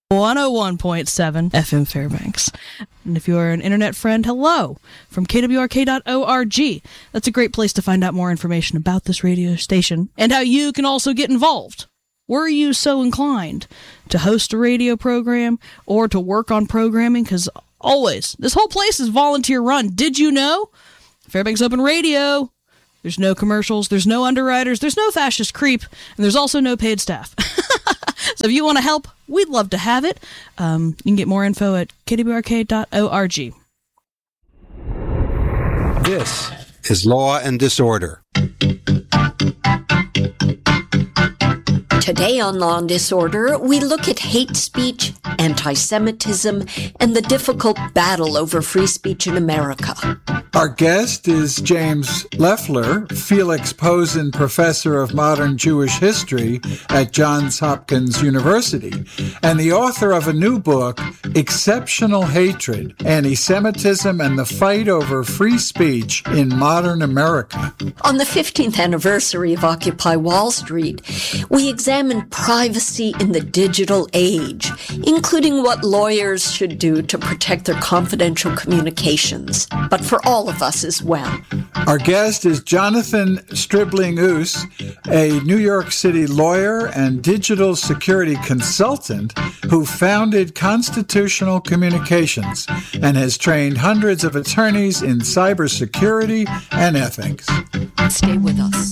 101.7 FM Fairbanks. And if you are an internet friend, hello from kwrk.org. That's a great place to find out more information about this radio station and how you can also get involved. Were you so inclined to host a radio program or to work on programming? Because always, this whole place is volunteer run. Did you know? Fairbanks Open Radio. There's no commercials, there's no underwriters, there's no fascist creep, and there's also no paid staff. So if you want to help, we'd love to have it. You can get more info at kwrk.org. This is Law and Disorder. Today on Law and Disorder, we look at hate speech, anti-Semitism, and the difficult battle over free speech in America. Our guest is James Leffler, Felix Posen Professor of Modern Jewish History at Johns Hopkins University, and the author of a new book, Exceptional Hatred, Anti-Semitism and the Fight Over Free Speech in Modern America. On the 15th anniversary of Occupy Wall Street, we examined privacy in the digital age, including what lawyers should do to protect their confidential communications, but for all of us as well. Our guest is Jonathan Stribling-Oos, a New York City lawyer and digital security consultant who founded Constitutional Communications and has trained hundreds of attorneys in cybersecurity and ethics. Stay with us.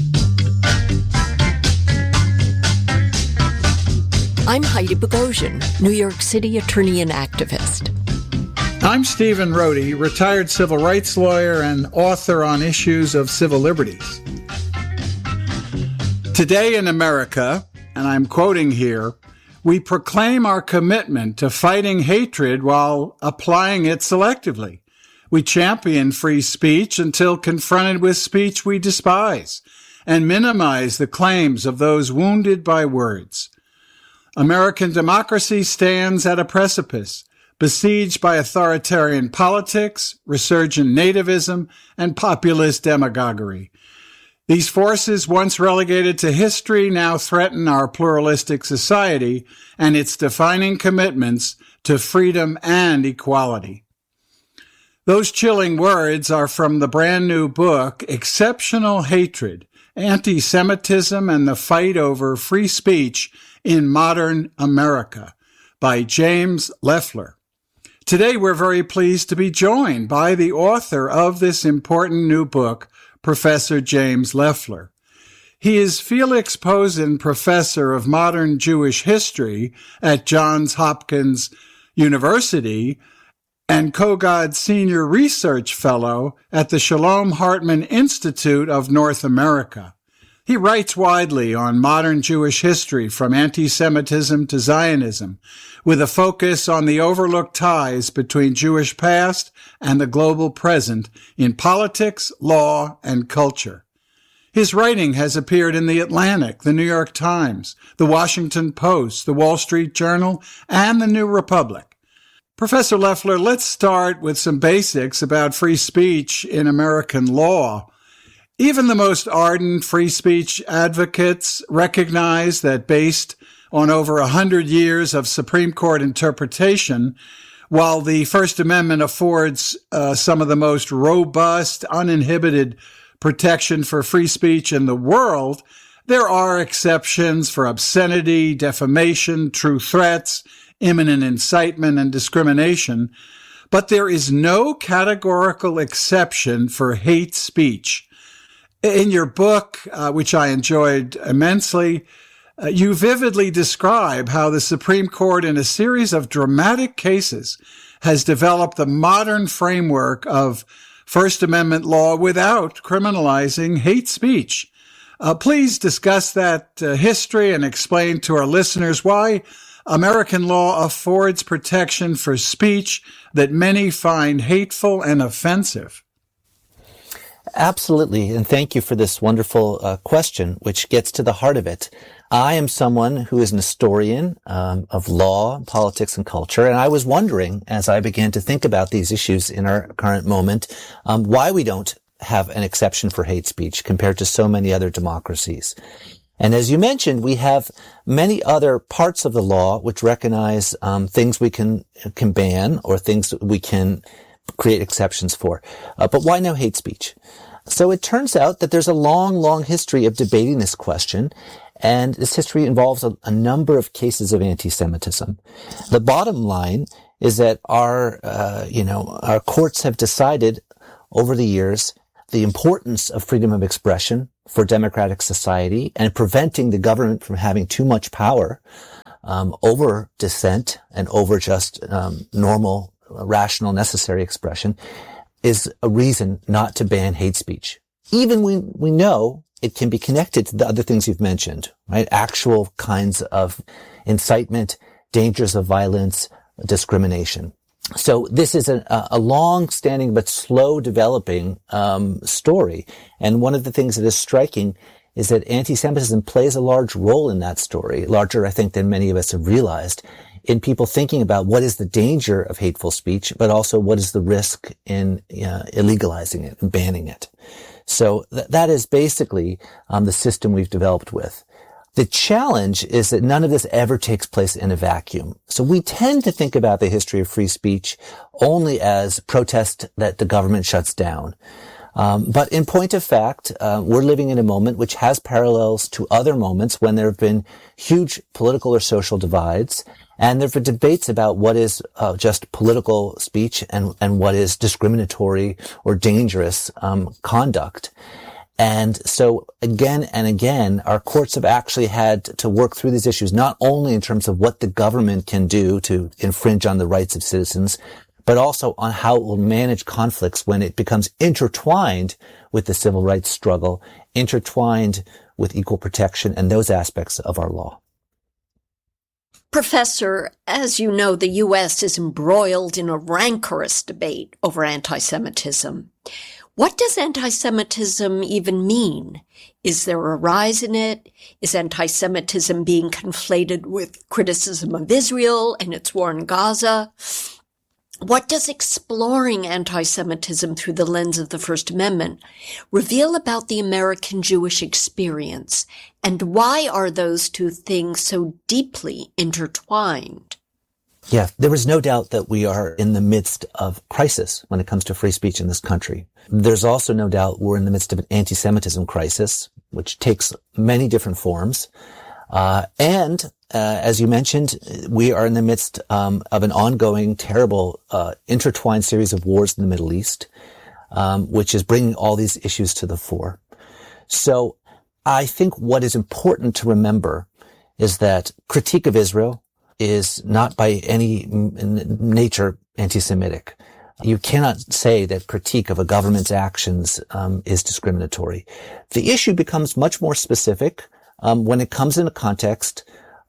I'm Heidi Bogosian, New York City attorney and activist. I'm Stephen Rohde, retired civil rights lawyer and author on issues of civil liberties. Today in America, and I'm quoting here, we proclaim our commitment to fighting hatred while applying it selectively. We champion free speech until confronted with speech we despise and minimize the claims of those wounded by words. American democracy stands at a precipice, besieged by authoritarian politics, resurgent nativism, and populist demagoguery. These forces, once relegated to history, now threaten our pluralistic society and its defining commitments to freedom and equality. Those chilling words are from the brand new book, Exceptional Hatred, Anti-Semitism and the Fight Over Free Speech in Modern America, by James Leffler. Today, we're very pleased to be joined by the author of this important new book, Professor James Leffler. He is Felix Posen Professor of Modern Jewish History at Johns Hopkins University and Kogod Senior Research Fellow at the Shalom Hartman Institute of North America. He writes widely on modern Jewish history from anti-Semitism to Zionism, with a focus on the overlooked ties between Jewish past and the global present in politics, law, and culture. His writing has appeared in The Atlantic, The New York Times, The Washington Post, The Wall Street Journal, and The New Republic. Professor Leffler, let's start with some basics about free speech in American law. Even the most ardent free speech advocates recognize that based on over 100 years of Supreme Court interpretation, while the First Amendment affords some of the most robust, uninhibited protection for free speech in the world, there are exceptions for obscenity, defamation, true threats, imminent incitement, and discrimination. But there is no categorical exception for hate speech. In your book, which I enjoyed immensely, you vividly describe how the Supreme Court, in a series of dramatic cases, has developed a modern framework of First Amendment law without criminalizing hate speech. Please discuss that history and explain to our listeners why American law affords protection for speech that many find hateful and offensive. Absolutely, and thank you for this wonderful question, which gets to the heart of it. I am someone who is an historian of law, politics, and culture, and I was wondering, as I began to think about these issues in our current moment, why we don't have an exception for hate speech compared to so many other democracies. And as you mentioned, we have many other parts of the law which recognize things we can ban or things that we can create exceptions for. But why no hate speech? So it turns out that there's a long, long history of debating this question, and this history involves a number of cases of anti-Semitism. The bottom line is that our courts have decided over the years the importance of freedom of expression for democratic society and preventing the government from having too much power over dissent and over just normal, rational, necessary expression is a reason not to ban hate speech. Even we know it can be connected to the other things you've mentioned, right? Actual kinds of incitement, dangers of violence, discrimination. So this is a long-standing but slow-developing story. And one of the things that is striking is that anti-Semitism plays a large role in that story, larger, I think, than many of us have realized, in people thinking about what is the danger of hateful speech, but also what is the risk in illegalizing it and banning it. So that is basically the system we've developed with. The challenge is that none of this ever takes place in a vacuum. So we tend to think about the history of free speech only as protest that the government shuts down. But in point of fact, we're living in a moment which has parallels to other moments when there have been huge political or social divides, and there have been debates about what is just political speech and what is discriminatory or dangerous conduct. And so again and again, our courts have actually had to work through these issues, not only in terms of what the government can do to infringe on the rights of citizens, but also on how it will manage conflicts when it becomes intertwined with the civil rights struggle, intertwined with equal protection and those aspects of our law. Professor, as you know, the U.S. is embroiled in a rancorous debate over anti-Semitism. What does anti-Semitism even mean? Is there a rise in it? Is anti-Semitism being conflated with criticism of Israel and its war in Gaza? What does exploring anti-Semitism through the lens of the First Amendment reveal about the American Jewish experience? And why are those two things so deeply intertwined? Yeah, there is no doubt that we are in the midst of crisis when it comes to free speech in this country. There's also no doubt we're in the midst of an anti-Semitism crisis, which takes many different forms. As you mentioned, we are in the midst of an ongoing, terrible, intertwined series of wars in the Middle East, which is bringing all these issues to the fore. So I think what is important to remember is that critique of Israel is not by any nature anti-Semitic. You cannot say that critique of a government's actions is discriminatory. The issue becomes much more specific when it comes in a context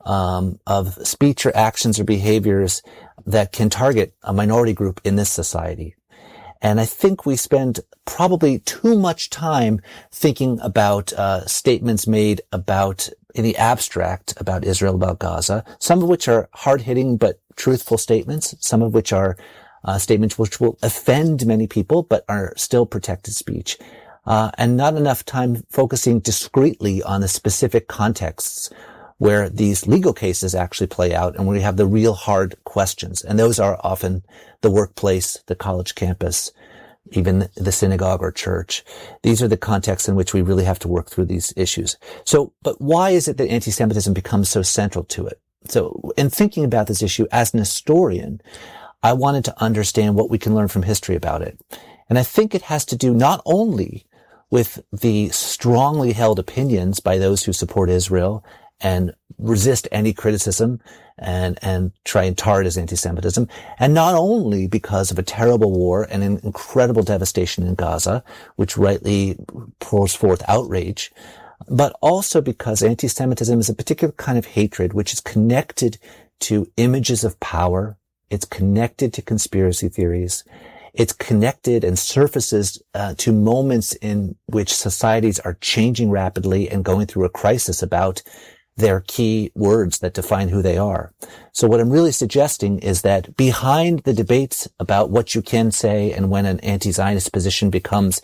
of speech or actions or behaviors that can target a minority group in this society. And I think we spend probably too much time thinking about statements made about, in the abstract, about Israel, about Gaza, some of which are hard-hitting but truthful statements, some of which are statements which will offend many people but are still protected speech, and not enough time focusing discretely on the specific contexts where these legal cases actually play out and where we have the real hard questions. And those are often the workplace, the college campus, even the synagogue or church. These are the contexts in which we really have to work through these issues. So, but why is it that anti-Semitism becomes so central to it? So in thinking about this issue as an historian, I wanted to understand what we can learn from history about it. And I think it has to do not only with the strongly held opinions by those who support Israel and resist any criticism and try and tar it as anti-Semitism. And not only because of a terrible war and an incredible devastation in Gaza, which rightly pours forth outrage, but also because anti-Semitism is a particular kind of hatred which is connected to images of power. It's connected to conspiracy theories. It's connected and surfaces to moments in which societies are changing rapidly and going through a crisis about their key words that define who they are. So what I'm really suggesting is that behind the debates about what you can say and when an anti-Zionist position becomes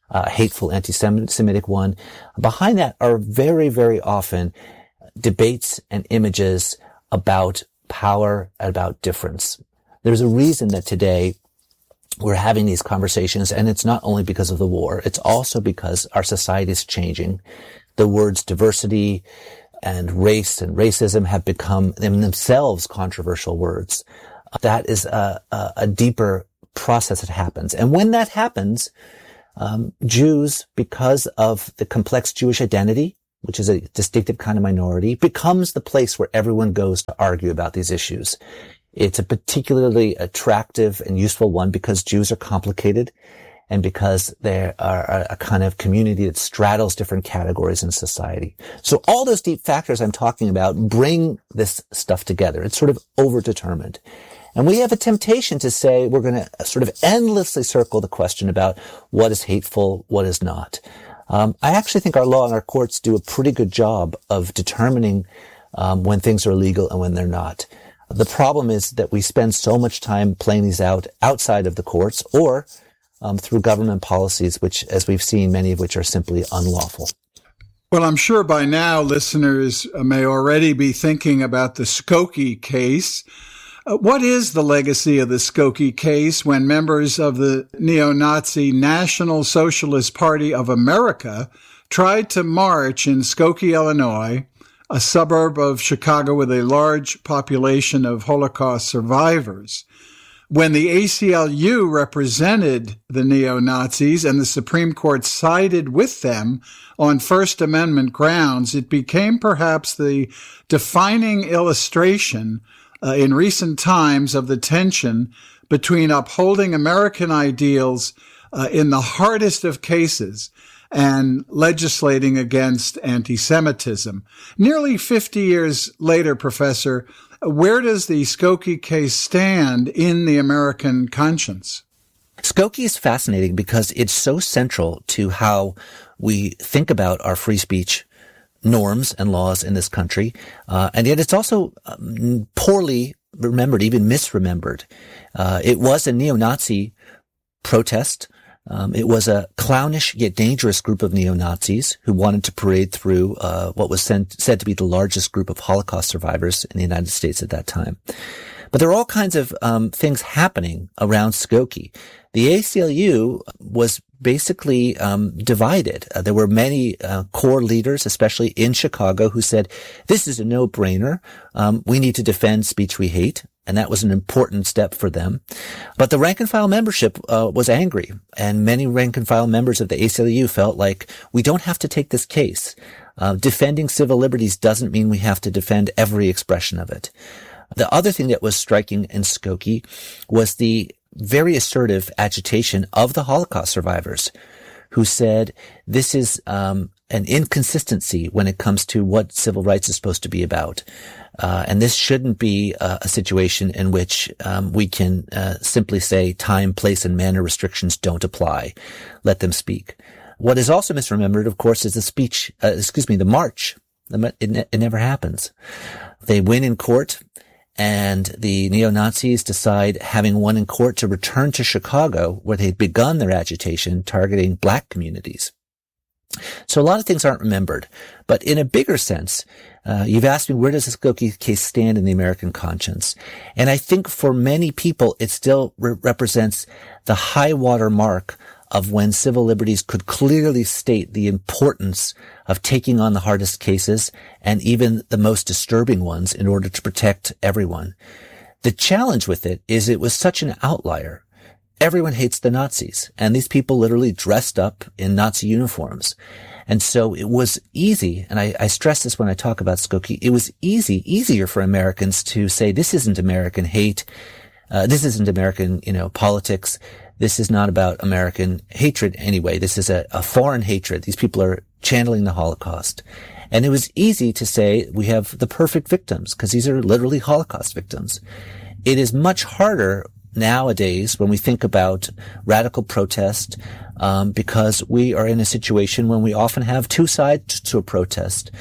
hateful anti-Semitic one. Behind that are very, very often debates and images about power, about difference. There's a reason that today we're having these conversations, and it's not only because of the war, it's also because our society is changing. The words diversity and race and racism have become in themselves controversial words. That is a deeper process that happens. And when that happens, Jews, because of the complex Jewish identity, which is a distinctive kind of minority, becomes the place where everyone goes to argue about these issues. It's a particularly attractive and useful one because Jews are complicated and because they are a kind of community that straddles different categories in society. So all those deep factors I'm talking about bring this stuff together. It's sort of overdetermined. And we have a temptation to say we're going to sort of endlessly circle the question about what is hateful, what is not. I actually think our law and our courts do a pretty good job of determining when things are illegal and when they're not. The problem is that we spend so much time playing these out outside of the courts or through government policies, which, as we've seen, many of which are simply unlawful. Well, I'm sure by now listeners may already be thinking about the Skokie case. What is the legacy of the Skokie case when members of the neo-Nazi National Socialist Party of America tried to march in Skokie, Illinois, a suburb of Chicago with a large population of Holocaust survivors? When the ACLU represented the neo-Nazis and the Supreme Court sided with them on First Amendment grounds, it became perhaps the defining illustration in recent times of the tension between upholding American ideals in the hardest of cases and legislating against anti-Semitism. Nearly 50 years later, Professor, where does the Skokie case stand in the American conscience? Skokie is fascinating because it's so central to how we think about our free speech norms and laws in this country. And yet it's also poorly remembered, even misremembered. It was a neo-Nazi protest. It was a clownish yet dangerous group of neo-Nazis who wanted to parade through what was said to be the largest group of Holocaust survivors in the United States at that time. But there are all kinds of things happening around Skokie. The ACLU was basically divided. There were many core leaders, especially in Chicago, who said, this is a no-brainer. We need to defend speech we hate. And that was an important step for them. But the rank-and-file membership was angry. And many rank-and-file members of the ACLU felt like, we don't have to take this case. Defending civil liberties doesn't mean we have to defend every expression of it. The other thing that was striking in Skokie was the very assertive agitation of the Holocaust survivors, who said this is an inconsistency when it comes to what civil rights is supposed to be about. And this shouldn't be a situation in which we can simply say time, place, and manner restrictions don't apply. Let them speak. What is also misremembered, of course, is the march. It never happens. They win in court, and the neo-Nazis decide, having won in court, to return to Chicago, where they'd begun their agitation targeting black communities. So a lot of things aren't remembered. But in a bigger sense, you've asked me, where does the Skokie case stand in the American conscience? And I think for many people, it still represents the high water mark of when civil liberties could clearly state the importance of taking on the hardest cases and even the most disturbing ones in order to protect everyone. The challenge with it is it was such an outlier. Everyone hates the Nazis, and these people literally dressed up in Nazi uniforms. And so it was easy, and I stress this when I talk about Skokie, it was easier for Americans to say, this isn't American hate, this isn't American, politics, this is not about American hatred anyway, this is a foreign hatred. These people are channeling the Holocaust. And it was easy to say, we have the perfect victims, because these are literally Holocaust victims. It is much harder nowadays when we think about radical protest, because we are in a situation when we often have two sides to a protest.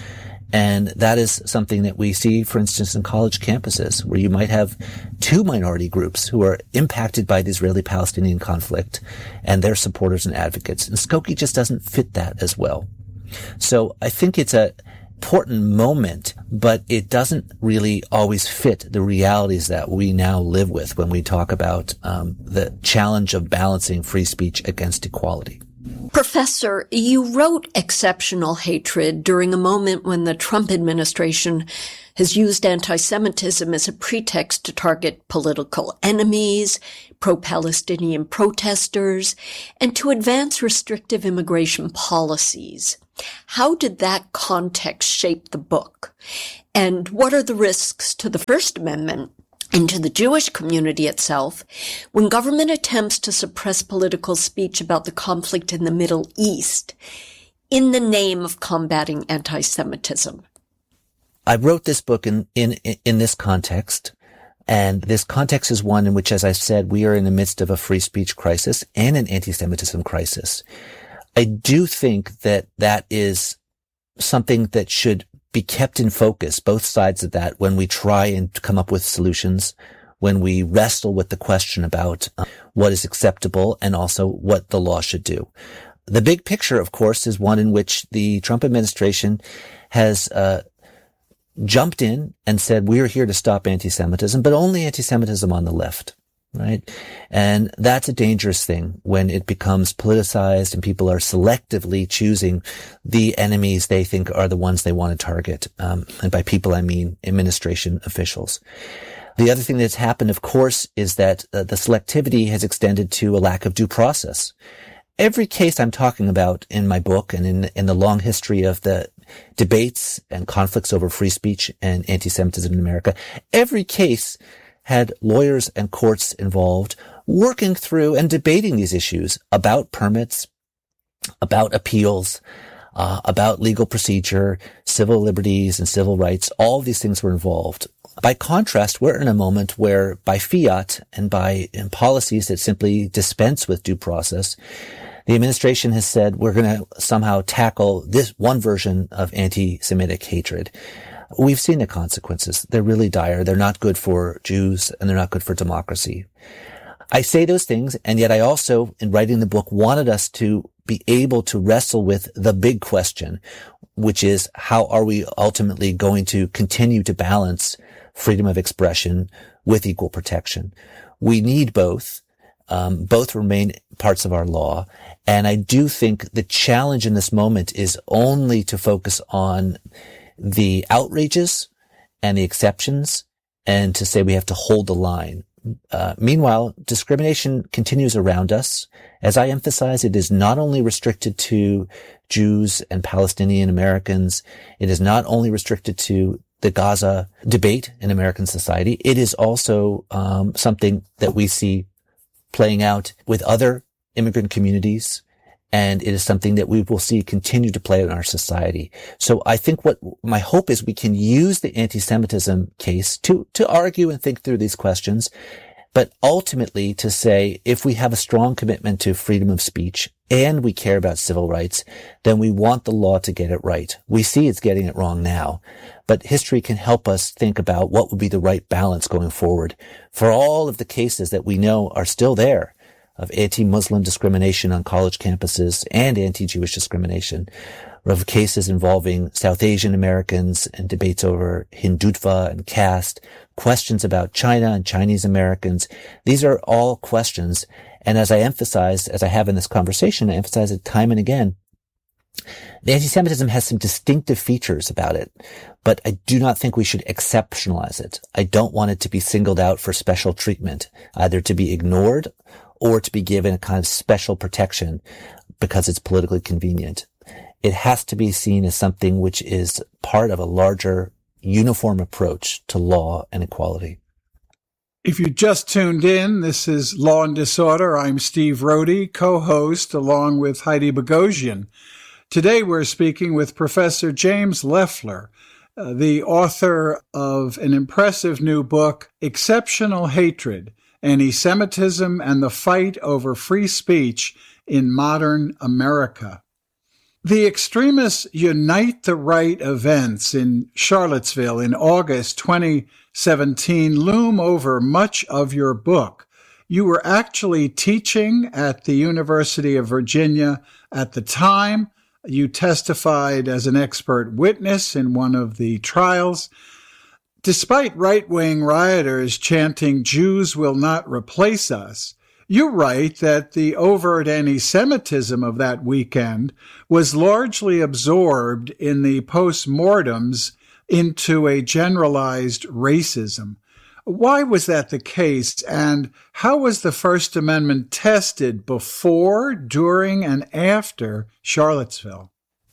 And that is something that we see, for instance, in college campuses, where you might have two minority groups who are impacted by the Israeli-Palestinian conflict and their supporters and advocates. And Skokie just doesn't fit that as well. So I think it's an important moment, but it doesn't really always fit the realities that we now live with when we talk about the challenge of balancing free speech against equality. Professor, you wrote Exceptional Hatred during a moment when the Trump administration has used anti-Semitism as a pretext to target political enemies, pro-Palestinian protesters, and to advance restrictive immigration policies. How did that context shape the book? And what are the risks to the First Amendment and to the Jewish community itself when government attempts to suppress political speech about the conflict in the Middle East in the name of combating anti-Semitism? I wrote this book in this context, and this context is one in which, as I said, we are in the midst of a free speech crisis and an anti-Semitism crisis. I do think that that is something that should be kept in focus, both sides of that, when we try and come up with solutions, when we wrestle with the question about what is acceptable and also what the law should do. The big picture, of course, is one in which the Trump administration has jumped in and said, we're here to stop anti-Semitism, but only anti-Semitism on the left. Right? And that's a dangerous thing when it becomes politicized and people are selectively choosing the enemies they think are the ones they want to target. And by people, I mean administration officials. The other thing that's happened, of course, is that the selectivity has extended to a lack of due process. Every case I'm talking about in my book and in the long history of the debates and conflicts over free speech and anti-Semitism in America, every case had lawyers and courts involved working through and debating these issues about permits, about appeals, about legal procedure, civil liberties and civil rights. All of these things were involved. By contrast, we're in a moment where by fiat and by policies that simply dispense with due process, the administration has said we're going to somehow tackle this one version of anti-Semitic hatred. We've seen the consequences. They're really dire. They're not good for Jews and they're not good for democracy. I say those things, and yet I also, in writing the book, wanted us to be able to wrestle with the big question, which is how are we ultimately going to continue to balance freedom of expression with equal protection? We need both. Both remain parts of our law. And I do think the challenge in this moment is only to focus on the outrages and the exceptions and to say we have to hold the line. Meanwhile, discrimination continues around us. As I emphasize, it is not only restricted to Jews and Palestinian Americans. It is not only restricted to the Gaza debate in American society. It is also something that we see playing out with other immigrant communities. And it is something that we will see continue to play in our society. So I think what my hope is we can use the anti-Semitism case to argue and think through these questions, but ultimately to say if we have a strong commitment to freedom of speech and we care about civil rights, then we want the law to get it right. We see it's getting it wrong now, but history can help us think about what would be the right balance going forward for all of the cases that we know are still there of anti-Muslim discrimination on college campuses and anti-Jewish discrimination, of cases involving South Asian Americans and debates over Hindutva and caste, questions about China and Chinese Americans. These are all questions. And as I emphasized, as I have in this conversation, I emphasize it time and again, the anti-Semitism has some distinctive features about it, but I do not think we should exceptionalize it. I don't want it to be singled out for special treatment, either to be ignored or to be given a kind of special protection because it's politically convenient. It has to be seen as something which is part of a larger, uniform approach to law and equality. If you just tuned in, this is Law and Disorder. I'm Steve Rohde, co-host, along with Heidi Boghossian. Today we're speaking with Professor James Leffler, the author of an impressive new book, Exceptional Hatred, Anti-Semitism and the Fight Over Free Speech in Modern America. The extremists Unite the Right events in Charlottesville in August 2017 loom over much of your book. You were actually teaching at the University of Virginia at the time. You testified as an expert witness in one of the trials. Despite right-wing rioters chanting, "Jews will not replace us," you write that the overt anti-Semitism of that weekend was largely absorbed in the post-mortems into a generalized racism. Why was that the case, and how was the First Amendment tested before, during, and after Charlottesville?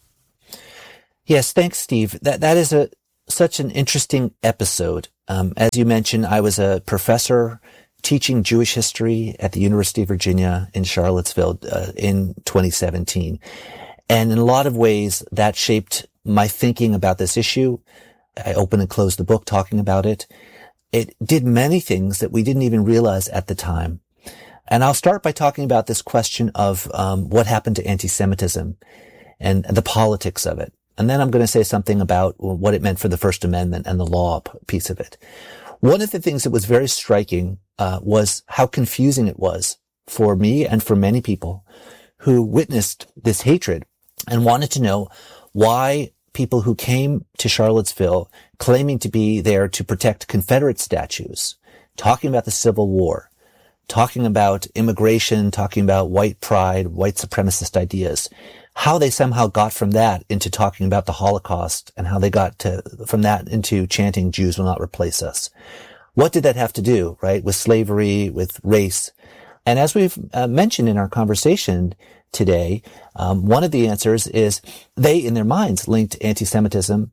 Yes, thanks, Steve. That is such an interesting episode. As you mentioned, I was a professor teaching Jewish history at the University of Virginia in Charlottesville in 2017. And in a lot of ways, that shaped my thinking about this issue. I opened and closed the book talking about it. It did many things that we didn't even realize at the time. And I'll start by talking about this question of what happened to anti-Semitism and the politics of it. And then I'm going to say something about what it meant for the First Amendment and the law piece of it. One of the things that was very striking was how confusing it was for me and for many people who witnessed this hatred and wanted to know why people who came to Charlottesville claiming to be there to protect Confederate statues, talking about the Civil War, talking about immigration, talking about white pride, white supremacist ideas, how they somehow got from that into talking about the Holocaust and how they got from that into chanting, "Jews will not replace us." What did that have to do, right, with slavery, with race? And as we've mentioned in our conversation today, one of the answers is they, in their minds, linked anti-Semitism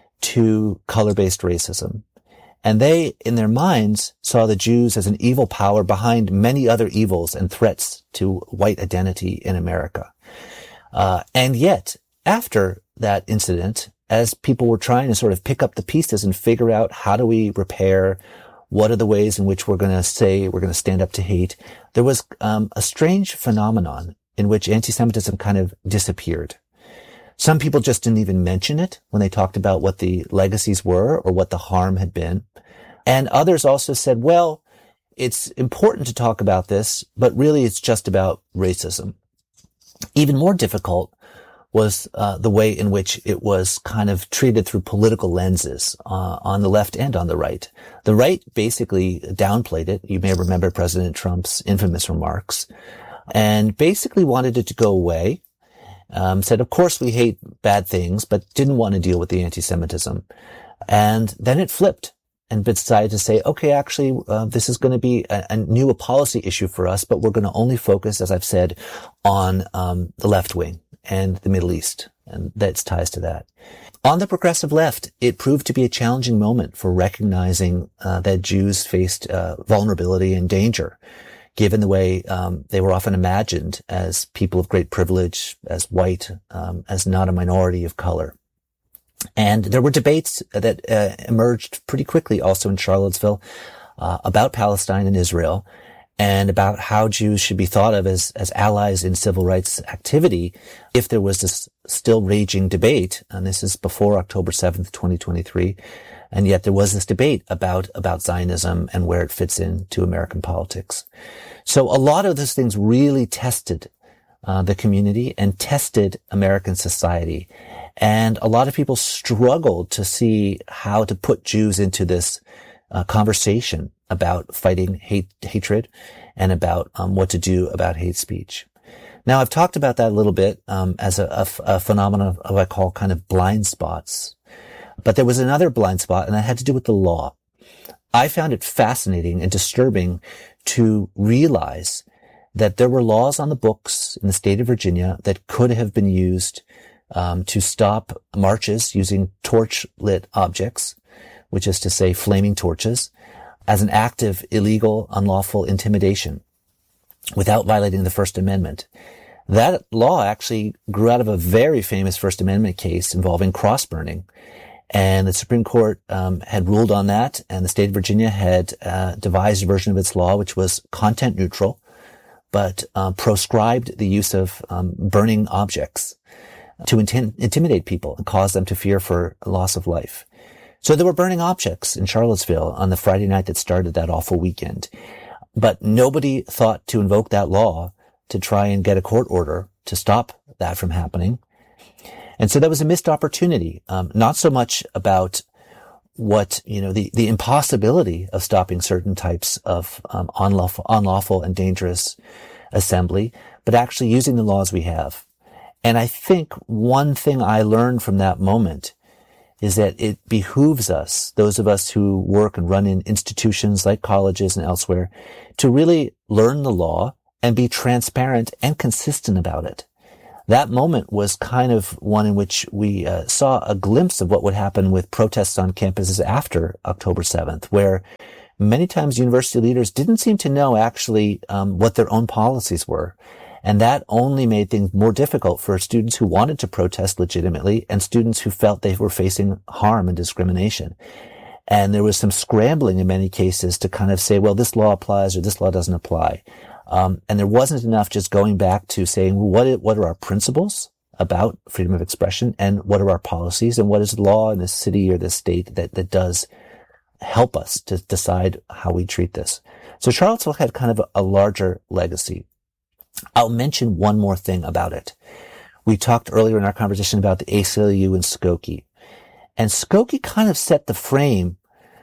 to color-based racism. And they, in their minds, saw the Jews as an evil power behind many other evils and threats to white identity in America. And yet, after that incident, as people were trying to sort of pick up the pieces and figure out how do we repair, what are the ways in which we're going to say we're going to stand up to hate, there was a strange phenomenon in which anti-Semitism kind of disappeared. Some people just didn't even mention it when they talked about what the legacies were or what the harm had been. And others also said, well, it's important to talk about this, but really it's just about racism. Even more difficult was the way in which it was kind of treated through political lenses on the left and on the right. The right basically downplayed it. You may remember President Trump's infamous remarks and basically wanted it to go away. Said, of course, we hate bad things, but didn't want to deal with the anti-Semitism. And then it flipped and decided to say, okay, actually, this is going to be a new policy issue for us, but we're going to only focus, as I've said, on the left wing and the Middle East, and that's ties to that. On the progressive left, it proved to be a challenging moment for recognizing that Jews faced vulnerability and danger, given the way they were often imagined as people of great privilege, as white, as not a minority of color. And there were debates that emerged pretty quickly also in Charlottesville about Palestine and Israel, and about how Jews should be thought of as allies in civil rights activity if there was this still raging debate. And this is before October 7th, 2023. And yet there was this debate about Zionism and where it fits into American politics. So a lot of those things really tested the community and tested American society. And a lot of people struggled to see how to put Jews into this conversation about fighting hatred and about what to do about hate speech. Now, I've talked about that a little bit as a phenomenon of what I call kind of blind spots. But there was another blind spot, and that had to do with the law. I found it fascinating and disturbing to realize that there were laws on the books in the state of Virginia that could have been used to stop marches using torch-lit objects, which is to say flaming torches, as an act of illegal, unlawful intimidation without violating the First Amendment. That law actually grew out of a very famous First Amendment case involving cross-burning. And the Supreme Court had ruled on that, and the state of Virginia had devised a version of its law which was content neutral, but proscribed the use of burning objects. to intimidate people and cause them to fear for loss of life. So there were burning objects in Charlottesville on the Friday night that started that awful weekend. But nobody thought to invoke that law to try and get a court order to stop that from happening. And so that was a missed opportunity, not so much about what, the impossibility of stopping certain types of unlawful and dangerous assembly, but actually using the laws we have. And I think one thing I learned from that moment is that it behooves us, those of us who work and run in institutions like colleges and elsewhere, to really learn the law and be transparent and consistent about it. That moment was kind of one in which we saw a glimpse of what would happen with protests on campuses after October 7th, where many times university leaders didn't seem to know actually what their own policies were. And that only made things more difficult for students who wanted to protest legitimately and students who felt they were facing harm and discrimination. And there was some scrambling in many cases to kind of say, well, this law applies or this law doesn't apply. And there wasn't enough just going back to saying, well, what are our principles about freedom of expression and what are our policies and what is the law in this city or this state that does help us to decide how we treat this. So Charlottesville had kind of a larger legacy. I'll mention one more thing about it. We talked earlier in our conversation about the ACLU and Skokie. And Skokie kind of set the frame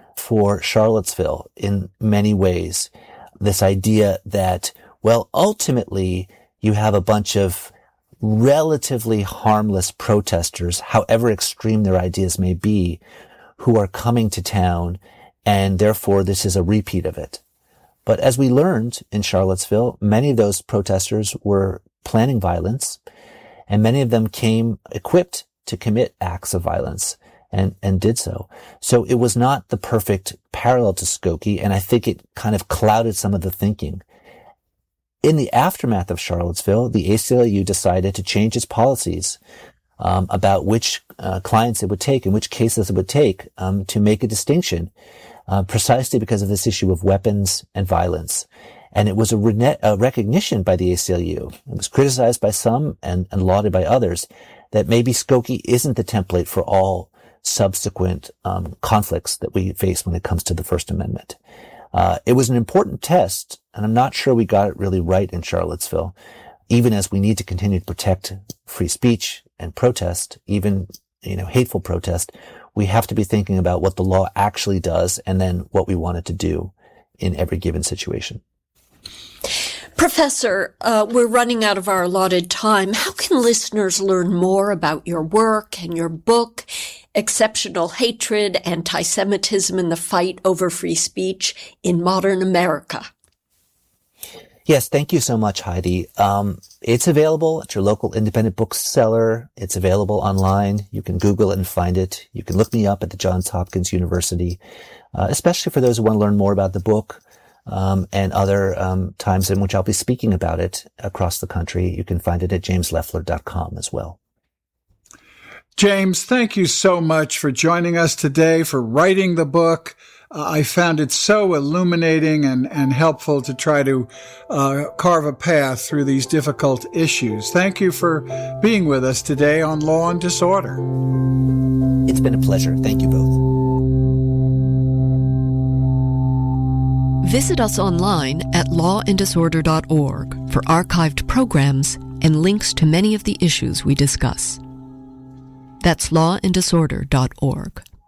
for Charlottesville in many ways. This idea that, well, ultimately you have a bunch of relatively harmless protesters, however extreme their ideas may be, who are coming to town, and therefore this is a repeat of it. But as we learned in Charlottesville, many of those protesters were planning violence, and many of them came equipped to commit acts of violence and did so. So it was not the perfect parallel to Skokie, and I think it kind of clouded some of the thinking. In the aftermath of Charlottesville, the ACLU decided to change its policies about which clients it would take and which cases it would take to make a distinction. Precisely because of this issue of weapons and violence. And it was a recognition by the ACLU. It was criticized by some and lauded by others that maybe Skokie isn't the template for all subsequent conflicts that we face when it comes to the First Amendment. It was an important test, and I'm not sure we got it really right in Charlottesville, even as we need to continue to protect free speech and protest, even hateful protest. We have to be thinking about what the law actually does and then what we want it to do in every given situation. Professor, we're running out of our allotted time. How can listeners learn more about your work and your book, Exceptional Hatred, Anti-Semitism and the Fight Over Free Speech in Modern America? Yes, thank you so much, Heidi. It's available at your local independent bookseller. It's available online. You can Google it and find it. You can look me up at the Johns Hopkins University, especially for those who want to learn more about the book and other times in which I'll be speaking about it across the country. You can find it at jamesleffler.com as well. James, thank you so much for joining us today, for writing the book. I found it so illuminating and helpful to try to carve a path through these difficult issues. Thank you for being with us today on Law and Disorder. It's been a pleasure. Thank you both. Visit us online at lawanddisorder.org for archived programs and links to many of the issues we discuss. That's lawanddisorder.org.